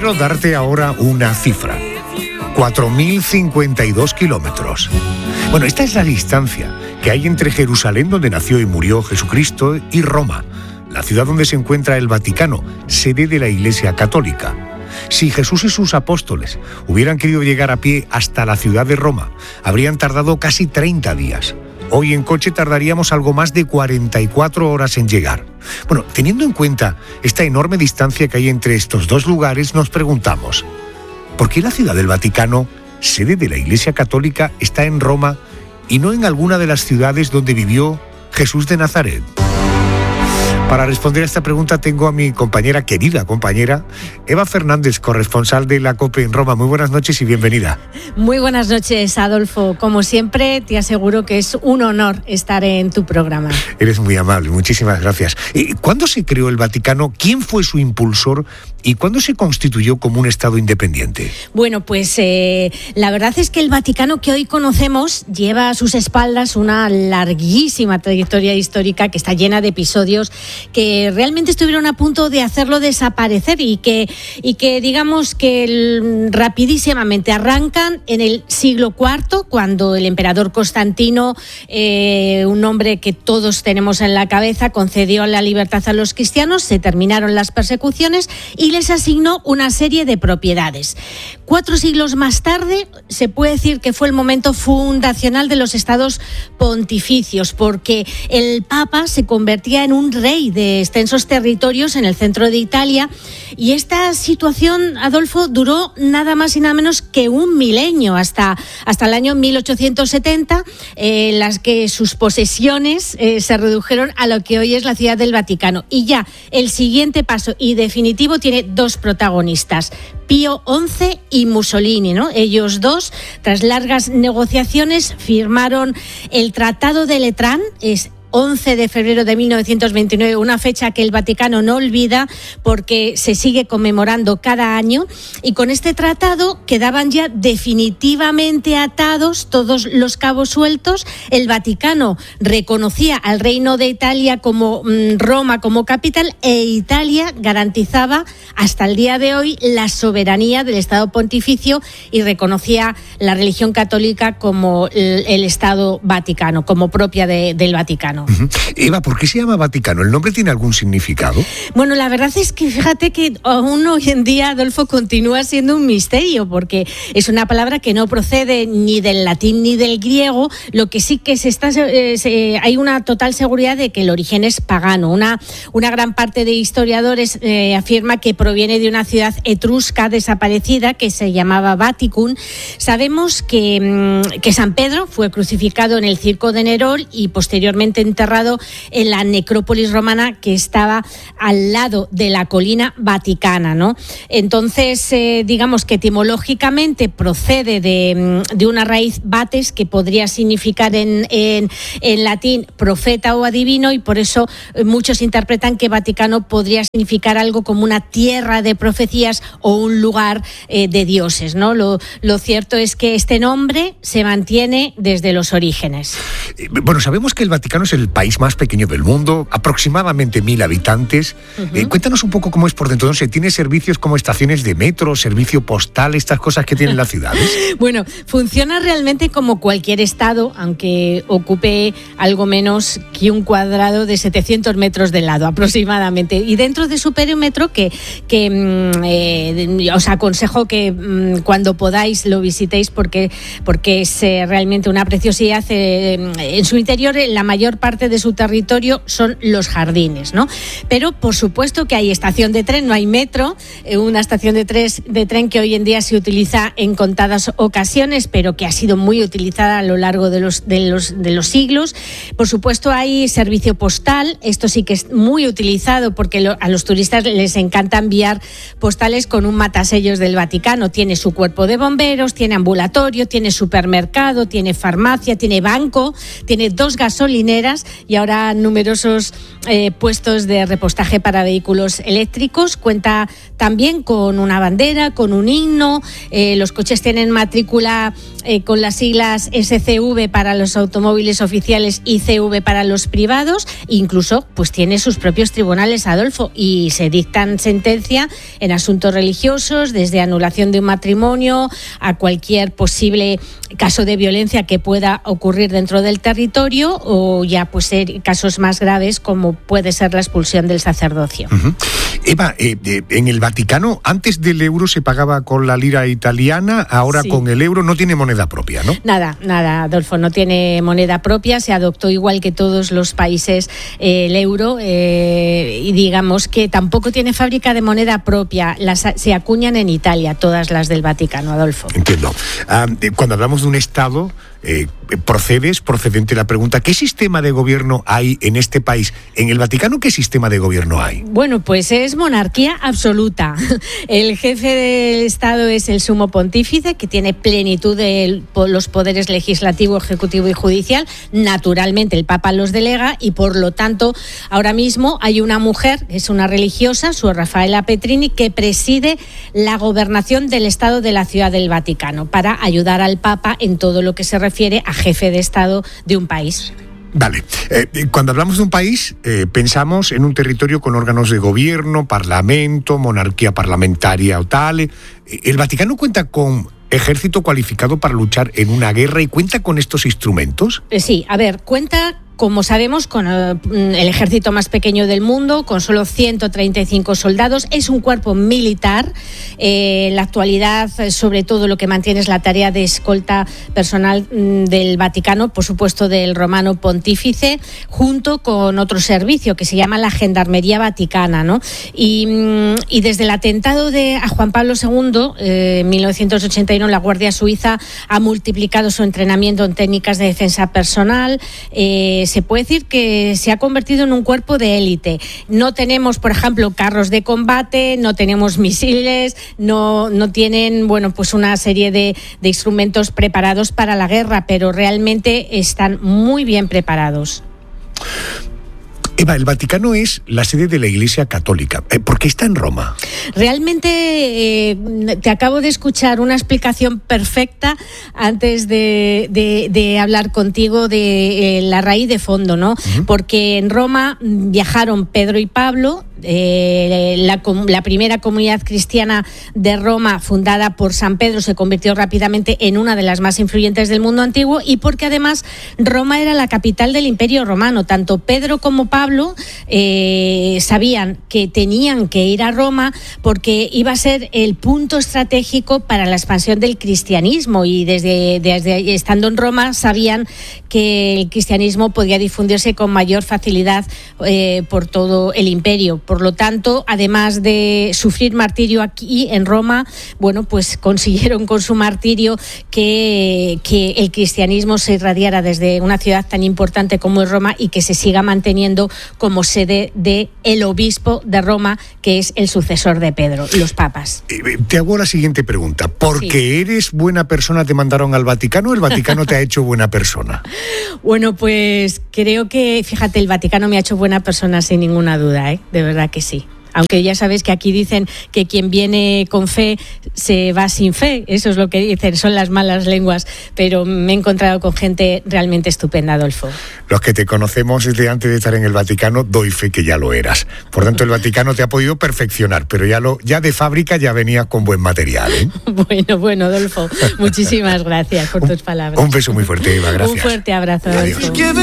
Quiero darte ahora una cifra. 4.052 kilómetros. Bueno, esta es la distancia que hay entre Jerusalén, donde nació y murió Jesucristo, y Roma, la ciudad donde se encuentra el Vaticano, sede de la Iglesia Católica. Si Jesús y sus apóstoles hubieran querido llegar a pie hasta la ciudad de Roma, habrían tardado casi 30 días. Hoy en coche tardaríamos algo más de 44 horas en llegar. Bueno, teniendo en cuenta esta enorme distancia que hay entre estos dos lugares, nos preguntamos, ¿por qué la ciudad del Vaticano, sede de la Iglesia Católica, está en Roma y no en alguna de las ciudades donde vivió Jesús de Nazaret? Para responder a esta pregunta tengo a mi querida compañera, Eva Fernández, corresponsal de la COPE en Roma. Muy buenas noches y bienvenida. Muy buenas noches, Adolfo. Como siempre, te aseguro que es un honor estar en tu programa. Eres muy amable, muchísimas gracias. ¿Cuándo se creó el Vaticano? ¿Quién fue su impulsor? ¿Y cuándo se constituyó como un Estado independiente? Bueno, pues la verdad es que el Vaticano que hoy conocemos lleva a sus espaldas una larguísima trayectoria histórica que está llena de episodios que realmente estuvieron a punto de hacerlo desaparecer y que digamos que rapidísimamente arrancan en el siglo IV, cuando el emperador Constantino, un hombre que todos tenemos en la cabeza, concedió la libertad a los cristianos, se terminaron las persecuciones y les asignó una serie de propiedades. 4 siglos más tarde se puede decir que fue el momento fundacional de los estados pontificios, porque el Papa se convertía en un rey de extensos territorios en el centro de Italia, y esta situación, Adolfo, duró nada más y nada menos que un milenio, hasta el año 1870, en las que sus posesiones se redujeron a lo que hoy es la ciudad del Vaticano. Y ya el siguiente paso y definitivo tiene 2 protagonistas, Pío XI y Mussolini, ¿no? Ellos dos, tras largas negociaciones, firmaron el Tratado de Letrán, es 11 de febrero de 1929, una fecha que el Vaticano no olvida porque se sigue conmemorando cada año, y con este tratado quedaban ya definitivamente atados todos los cabos sueltos. El Vaticano reconocía al Reino de Italia como Roma como capital, e Italia garantizaba hasta el día de hoy la soberanía del Estado Pontificio y reconocía la religión católica como el Estado Vaticano, como propia del Vaticano. Eva, ¿por qué se llama Vaticano? ¿El nombre tiene algún significado? Bueno, la verdad es que fíjate que aún hoy en día, Adolfo, continúa siendo un misterio, porque es una palabra que no procede ni del latín ni del griego. Lo que sí que hay una total seguridad de que el origen es pagano. Una gran parte de historiadores afirma que proviene de una ciudad etrusca desaparecida que se llamaba Vaticum. Sabemos que San Pedro fue crucificado en el Circo de Nerón y posteriormente enterrado en la necrópolis romana que estaba al lado de la colina vaticana, ¿no? Entonces, digamos que etimológicamente procede de una raíz vates, que podría significar en latín profeta o adivino, y por eso muchos interpretan que Vaticano podría significar algo como una tierra de profecías o un lugar de dioses, ¿no? Lo cierto es que este nombre se mantiene desde los orígenes. Bueno, sabemos que el Vaticano es el país más pequeño del mundo, aproximadamente 1.000 habitantes. Cuéntanos un poco cómo es por dentro. No sé, ¿tiene servicios como estaciones de metro, servicio postal, estas cosas que tienen las ciudades? Bueno, funciona realmente como cualquier estado, aunque ocupe algo menos que un cuadrado de 700 metros de lado aproximadamente. Y dentro de su perímetro, que os aconsejo que cuando podáis lo visitéis, porque es realmente una preciosidad. En su interior, la mayor parte de su territorio son los jardines, ¿no? Pero por supuesto que hay estación de tren, no hay metro, una estación de tren que hoy en día se utiliza en contadas ocasiones, pero que ha sido muy utilizada a lo largo de los siglos. Por supuesto hay servicio postal, esto sí que es muy utilizado porque a los turistas les encanta enviar postales con un matasellos del Vaticano. Tiene su cuerpo de bomberos, tiene ambulatorio, tiene supermercado, tiene farmacia, tiene banco, tiene 2 gasolineras gasolineras y ahora numerosos puestos de repostaje para vehículos eléctricos. Cuenta también con una bandera, con un himno. Los coches tienen matrícula con las siglas SCV para los automóviles oficiales y CV para los privados. Incluso pues tiene sus propios tribunales, Adolfo, y se dictan sentencia en asuntos religiosos, desde anulación de un matrimonio a cualquier posible caso de violencia que pueda ocurrir dentro del territorio, o ya pues casos más graves como puede ser la expulsión del sacerdocio. Eva, en el Vaticano antes del euro se pagaba con la lira italiana, ahora sí. Con el euro no tiene moneda propia, ¿no? Nada, Adolfo, no tiene moneda propia, se adoptó igual que todos los países el euro, y digamos que tampoco tiene fábrica de moneda propia, se acuñan en Italia todas las del Vaticano, Adolfo. Entiendo. Cuando hablamos de un Estado, procedente la pregunta, ¿qué sistema de gobierno hay en este país? En el Vaticano, ¿qué sistema de gobierno hay? Bueno, pues es monarquía absoluta. El jefe del Estado es el sumo pontífice, que tiene plenitud de los poderes legislativo, ejecutivo y judicial. Naturalmente, el Papa los delega y, por lo tanto, ahora mismo hay una mujer, es una religiosa, Suor Rafaela Petrini, que preside la gobernación del Estado de la Ciudad del Vaticano para ayudar al Papa en todo lo que se refiere a jefe de Estado de un país. Vale. Cuando hablamos de un país, pensamos en un territorio con órganos de gobierno, parlamento, monarquía parlamentaria o tal. ¿El Vaticano cuenta con ejército cualificado para luchar en una guerra y cuenta con estos instrumentos? Sí, a ver, cuenta, como sabemos, con el ejército más pequeño del mundo, con solo 135 soldados. Es un cuerpo militar. En la actualidad, sobre todo, lo que mantiene es la tarea de escolta personal del Vaticano, por supuesto del Romano Pontífice, junto con otro servicio que se llama la Gendarmería Vaticana, ¿no? Y desde el atentado a Juan Pablo II, en 1981, la Guardia Suiza ha multiplicado su entrenamiento en técnicas de defensa personal. Se puede decir que se ha convertido en un cuerpo de élite. No tenemos, por ejemplo, carros de combate, no tenemos misiles, no tienen, bueno, pues una serie de instrumentos preparados para la guerra, pero realmente están muy bien preparados. Eva, el Vaticano es la sede de la Iglesia Católica. ¿Por qué está en Roma? Realmente te acabo de escuchar una explicación perfecta antes de hablar contigo de la raíz de fondo, ¿no? Uh-huh. Porque en Roma viajaron Pedro y Pablo. La primera comunidad cristiana de Roma, fundada por San Pedro, se convirtió rápidamente en una de las más influyentes del mundo antiguo, y porque además Roma era la capital del Imperio Romano. Tanto Pedro como Pablo sabían que tenían que ir a Roma porque iba a ser el punto estratégico para la expansión del cristianismo, y desde estando en Roma sabían que el cristianismo podía difundirse con mayor facilidad por todo el imperio. Por lo tanto, además de sufrir martirio aquí en Roma, bueno, pues consiguieron con su martirio que el cristianismo se irradiara desde una ciudad tan importante como es Roma y que se siga manteniendo como sede del obispo de Roma, que es el sucesor de Pedro, los papas. Te hago la siguiente pregunta. ¿Porque eres buena persona te mandaron al Vaticano o el Vaticano te ha hecho buena persona? Bueno, pues creo que, fíjate, el Vaticano me ha hecho buena persona sin ninguna duda, de verdad que sí. Aunque ya sabes que aquí dicen que quien viene con fe se va sin fe, eso es lo que dicen, son las malas lenguas, pero me he encontrado con gente realmente estupenda, Adolfo. Los que te conocemos desde antes de estar en el Vaticano, doy fe que ya lo eras. Por tanto, el Vaticano te ha podido perfeccionar, pero ya de fábrica ya venías con buen material, ¿eh? Bueno, Adolfo, muchísimas gracias por tus palabras. Un beso muy fuerte, Eva, gracias. Un fuerte abrazo, Adolfo.